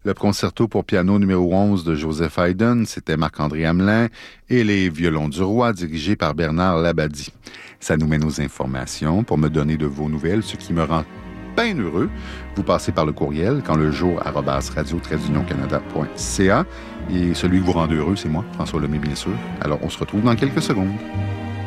Le concerto pour piano numéro 11 de Joseph Haydn, c'était Marc-André Hamelin, et les Violons du Roi, dirigés par Bernard Labadie. Ça nous mène aux informations. Pour me donner de vos nouvelles, ce qui me rend bien heureux, vous passez par le courriel quandlejour@radio-canada.ca. Et celui que vous rend heureux, c'est moi, François Lemay, bien sûr. Alors, on se retrouve dans quelques secondes.